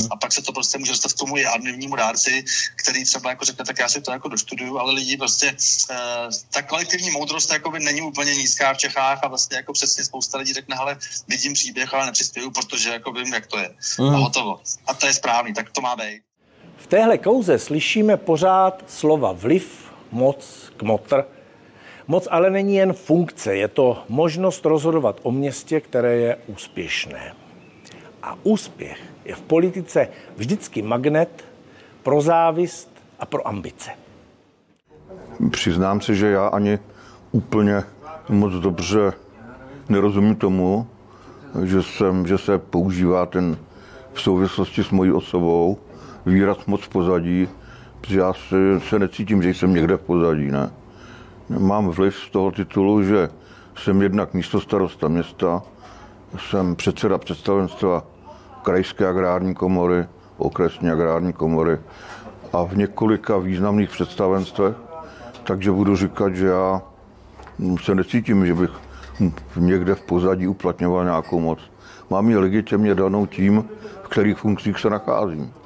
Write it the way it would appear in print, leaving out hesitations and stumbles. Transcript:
A pak se to prostě může dostat k tomu i anonymnímu dárci, který třeba jako řekne, tak já si to jako doštuduju, ale lidi prostě ta kolektivní moudrost jakoby není úplně nízká v Čechách a vlastně jako přesně spousta lidí řekne, hele, vidím příběh, ale nepřispěju, protože jako vím, jak to je. A hotovo. A to je správný, tak to má být. V téhle kauze slyšíme pořád slova vliv, moc, kmotr. Moc ale není jen funkce, je to možnost rozhodovat o městě, které je úspěšné. A úspěch je v politice vždycky magnet pro závist a pro ambice. Přiznám se, že já ani úplně moc dobře nerozumím tomu, že se používá ten v souvislosti s mojí osobou výraz moc v pozadí, protože já se necítím, že jsem někde v pozadí, ne. Mám vliv z toho titulu, že jsem jednak místostarosta města, jsem předseda představenstva krajské agrární komory, okresní agrární komory a v několika významných představenstvech, takže budu říkat, že já se necítím, že bych někde v pozadí uplatňoval nějakou moc. Mám ji legitimně danou tím, v kterých funkcích se nacházím.